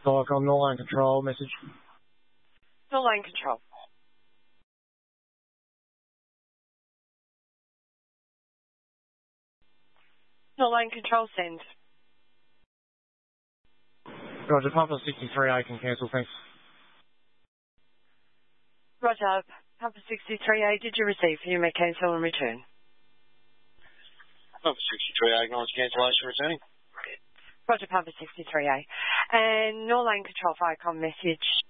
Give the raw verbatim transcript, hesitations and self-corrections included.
Viacom, Norlane Control, message. Norlane Control. Norlane Control, send. Roger, Papa sixty-three A can cancel, thanks. Roger, Papa sixty-three A, did you receive? You may cancel and return. Papa sixty-three A, acknowledge cancellation returning. Roger, Papa sixty-three A. And Norlane Control, Viacom message.